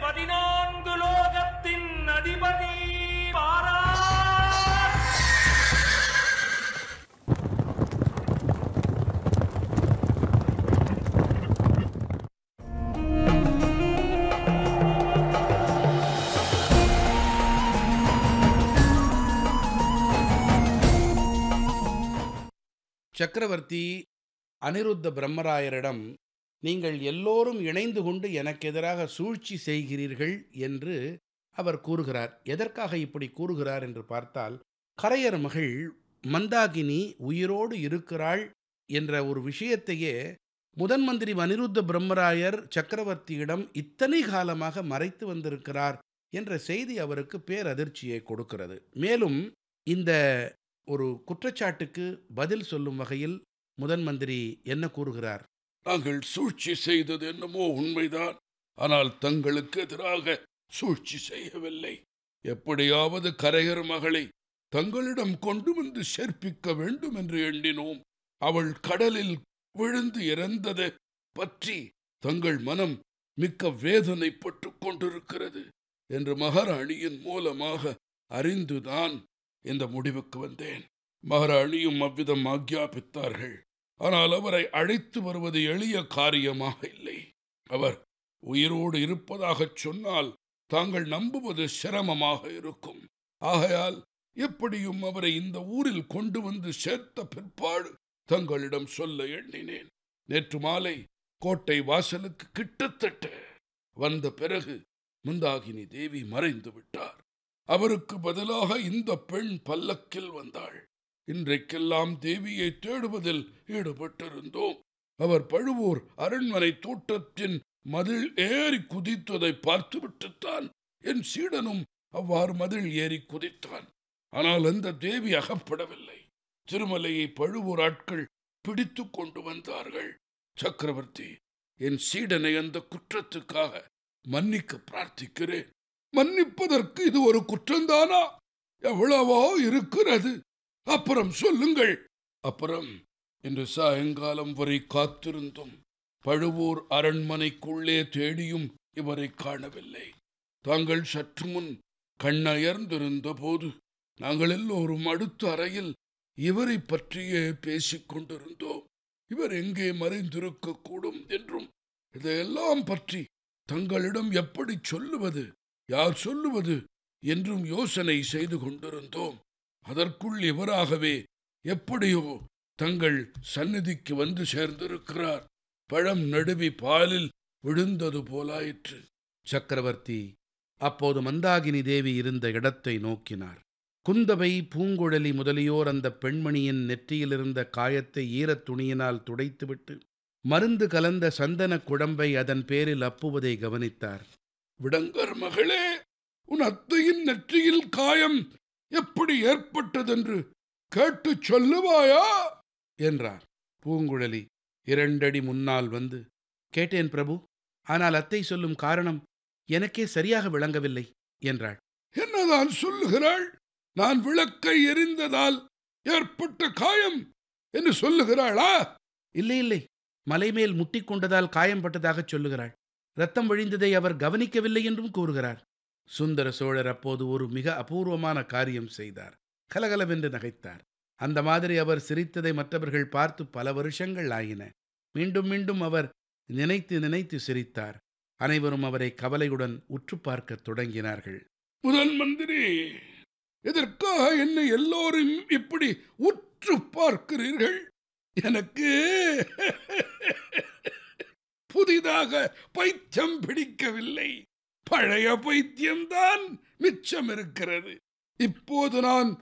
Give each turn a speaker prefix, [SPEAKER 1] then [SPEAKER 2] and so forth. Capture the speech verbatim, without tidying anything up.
[SPEAKER 1] பதினான்கு லோகத்தின் அதிபதி பாரா.
[SPEAKER 2] சக்கரவர்த்தி அனிருத்த பிரம்மராயரிடம், நீங்கள் எல்லோரும் இணைந்து கொண்டு எனக்கு எதிராக சூழ்ச்சி செய்கிறீர்கள் என்று அவர் கூறுகிறார். எதற்காக இப்படி கூறுகிறார் என்று பார்த்தால், கரையர் மகள் மந்தாகினி உயிரோடு இருக்கிறாள் என்ற ஒரு விஷயத்தையே முதன் மந்திரி அனிருத்த பிரம்மராயர் சக்கரவர்த்தியிடம் இத்தனை காலமாக மறைத்து வந்திருக்கிறார் என்ற செய்தி அவருக்கு பேரதிர்ச்சியை கொடுக்கிறது. மேலும் இந்த ஒரு குற்றச்சாட்டுக்கு பதில் சொல்லும் வகையில் முதன் மந்திரி என்ன கூறுகிறார்?
[SPEAKER 3] நாங்கள் சூழ்ச்சி செய்தது என்னமோ உண்மைதான். ஆனால் தங்களுக்கு எதிராக சூழ்ச்சி செய்யவில்லை. எப்படியாவது கரையர் மகளை தங்களிடம் கொண்டு வந்து சேர்ப்பிக்க வேண்டும் என்று எண்ணினோம். அவள் கடலில் விழுந்து இறந்தது பற்றி தங்கள் மனம் மிக்க வேதனைப்பட்டு கொண்டிருக்கிறது என்று மகாராணியின் மூலமாக அறிந்துதான் இந்த முடிவுக்கு வந்தேன். மகாராணியும் அவ்விதம் ஆக்ஞாபித்தார்கள். ஆனால் அவரை அழைத்து வருவது எளிய காரியமாக இல்லை. அவர் உயிரோடு இருப்பதாகச் சொன்னால் தாங்கள் நம்புவது சிரமமாக இருக்கும். ஆகையால் எப்படியும் அவரை இந்த ஊரில் கொண்டு வந்து சேர்த்த பிற்பாடு தங்களிடம் சொல்ல எண்ணினேன். நேற்று மாலை கோட்டை வாசலுக்கு கிட்டத்தட்ட வந்த பிறகு மந்தாகினி தேவி மறைந்து விட்டார். அவருக்கு பதிலாக இந்த பெண் பல்லக்கில் வந்தாள். இன்றைக்கெல்லாம் தேவியை தேடுவதில் ஈடுபட்டிருந்தோம். அவர் பழுவூர் அரண்மனை தோட்டத்தின் மதில் ஏறி குதித்ததை பார்த்துவிட்டுத்தான் என் சீடனும் அவ்வாறு மதில் ஏறி குதித்தான். ஆனால் அந்த தேவி அகப்படவில்லை. திருமலையை பழுவூர் ஆட்கள் பிடித்து கொண்டு வந்தார்கள். சக்கரவர்த்தி, என் சீடனை அந்த குற்றத்துக்காக மன்னிக்க பிரார்த்திக்கிறேன். மன்னிப்பதற்கு இது ஒரு குற்றம்தானா? எவ்வளவோ இருக்கிறது. அப்புறம் சொல்லுங்கள். அப்புறம் இன்று சாயங்காலம் வரை காத்திருந்தும் பழுவூர் அரண்மனைக்குள்ளே தேடியும் இவரை காணவில்லை. தாங்கள் சற்று முன் கண்ணயர்ந்திருந்த போது நாங்கள் எல்லோரும் அடுத்த அறையில் இவரை பற்றியே பேசிக் கொண்டிருந்தோம். இவர் எங்கே மறைந்திருக்க கூடும் என்றும் இதையெல்லாம் பற்றி தங்களிடம் எப்படி சொல்லுவது, யார் சொல்லுவது என்றும் யோசனை செய்து கொண்டிருந்தோம். அதற்குள் இவராகவே எப்படியோ தங்கள் சந்நிதிக்கு வந்து சேர்ந்திருக்கிறார். பழம் நடுவி பாலில் விழுந்தது போலாயிற்று.
[SPEAKER 2] சக்கரவர்த்தி அப்போது மந்தாகினி தேவி இருந்த இடத்தை நோக்கினார். குந்தவை, பூங்குழலி முதலியோர் அந்த பெண்மணியின் நெற்றியிலிருந்த காயத்தை ஈரத் துணியினால் துடைத்துவிட்டு மருந்து கலந்த சந்தன குழம்பை அதன் பேரில் அப்புவதை கவனித்தார்.
[SPEAKER 3] விடங்கர் மகளே, உன் அத்தையின் நெற்றியில் காயம் எப்படி ஏற்பட்டதென்று கேட்டு சொல்லுவாயா
[SPEAKER 2] என்றார். பூங்குழலி இரண்டடி முன்னால் வந்து, கேட்டேன் பிரபு, ஆனால் அத்தை சொல்லும் காரணம் எனக்கே சரியாக விளங்கவில்லை என்றாள்.
[SPEAKER 3] என்னதான் சொல்லுகிறாள்? நான் விளக்கை எரிந்ததால் ஏற்பட்ட காயம் என்று சொல்லுகிறாளா?
[SPEAKER 2] இல்லை இல்லை, மலைமேல் முட்டிக்கொண்டதால் காயம்பட்டதாகச் சொல்லுகிறாள். ரத்தம் வழிந்ததை அவர் கவனிக்கவில்லை என்றும் கூறுகிறார். சுந்தர சோழர் அப்போது ஒரு மிக அபூர்வமான காரியம் செய்தார். கலகலவென்று நகைத்தார். அந்த மாதிரி அவர் சிரித்ததை மற்றவர்கள் பார்த்து பல வருஷங்கள் ஆயின. மீண்டும் மீண்டும் அவர் நினைத்து நினைத்து சிரித்தார். அனைவரும் அவரை கவலையுடன் உற்று பார்க்க தொடங்கினார்கள்.
[SPEAKER 3] முதன் மந்திரி, எதற்காக என்னை எல்லோரும் இப்படி உற்று பார்க்கிறீர்கள்? எனக்கு புதிதாக பைத்தியம் பிடிக்கவில்லை. பழைய பைத்தியம்தான் மிச்சம் இருக்கிறது. இப்போது நான்